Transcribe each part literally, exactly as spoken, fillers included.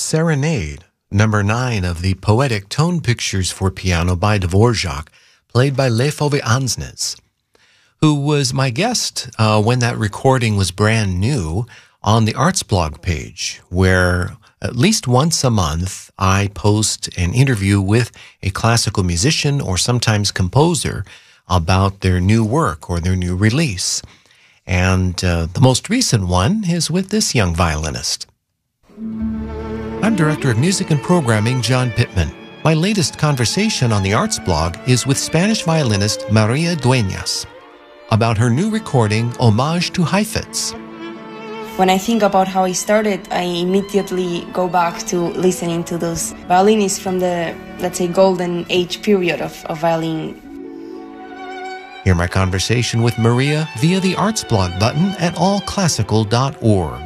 Serenade, number nine of the Poetic Tone Pictures for Piano by Dvorak, played by Lefove Ansnes, who was my guest uh, when that recording was brand new on the Arts Blog page, where at least once a month I post an interview with a classical musician or sometimes composer about their new work or their new release. And uh, the most recent one is with this young violinist. I'm Director of Music and Programming, John Pittman. My latest conversation on the Arts Blog is with Spanish violinist Maria Dueñas about her new recording, Homage to Heifetz. When I think about how I started, I immediately go back to listening to those violinists from the, let's say, golden age period of, of violin. Hear my conversation with Maria via the Arts Blog button at all classical dot org.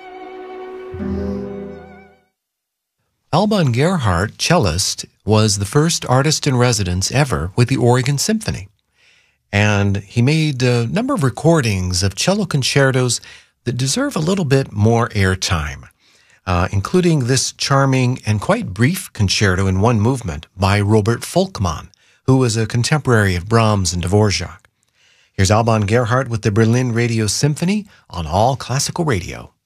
Alban Gerhardt, cellist, was the first artist in residence ever with the Oregon Symphony. And he made a number of recordings of cello concertos that deserve a little bit more airtime, uh, including this charming and quite brief concerto in one movement by Robert Volkmann, who was a contemporary of Brahms and Dvorak. Here's Alban Gerhardt with the Berlin Radio Symphony on All Classical Radio.